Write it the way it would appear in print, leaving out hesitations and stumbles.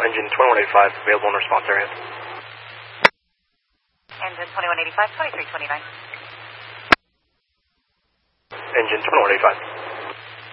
engine 2185, available in response area. Engine 2185, 2329. Engine 2185.